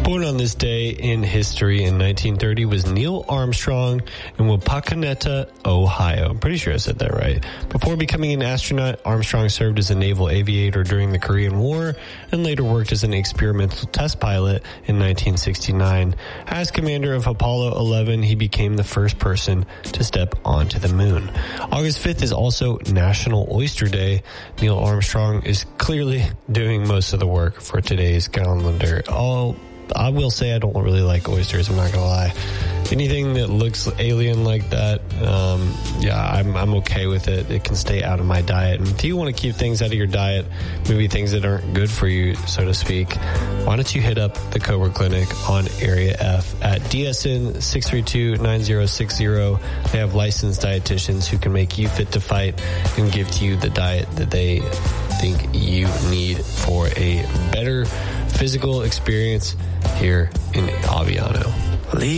Born on this day in history in 1930 was Neil Armstrong in Wapakoneta, Ohio. I'm pretty sure I said that right. Before becoming an astronaut, Armstrong served as a naval aviator during the Korean War and later worked as an experimental test pilot in 1969. As commander of Apollo 11, he became the first person to step onto the moon. August 5th is also National Oyster Day. Neil Armstrong is clearly doing most of the work for today's calendar. I will say I don't really like oysters, I'm not going to lie. Anything that looks alien like that, I'm okay with it. It can stay out of my diet. And if you want to keep things out of your diet, maybe things that aren't good for you, so to speak, why don't you hit up the Cobra Clinic on Area F at DSN 632-9060. They have licensed dietitians who can make you fit to fight and give to you the diet that they think you need for a better physical experience here in Aviano.